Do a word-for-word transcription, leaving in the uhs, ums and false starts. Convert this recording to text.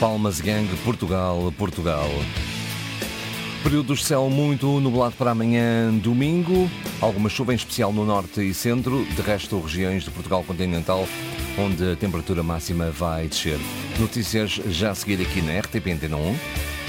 Palmas Gang, Portugal, Portugal. Períodos de céu muito nublado para amanhã, domingo. Alguma chuva em especial no norte e centro. De resto, regiões de Portugal continental, onde a temperatura máxima vai descer. Notícias já a seguir aqui na R T P Antena um.